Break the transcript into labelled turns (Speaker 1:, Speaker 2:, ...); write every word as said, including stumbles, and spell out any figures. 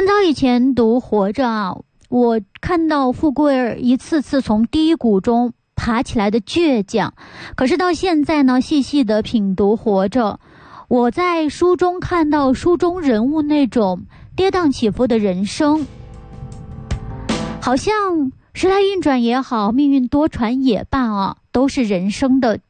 Speaker 1: 很早以前读《活着》啊，我看到富贵儿一次次从低谷中爬起来的倔强，可是到现在呢，细细的品读《活着》，我在书中看到书中人物那种跌宕起伏的人生，好像时来运转也好，命运多舛也罢啊，都是人生的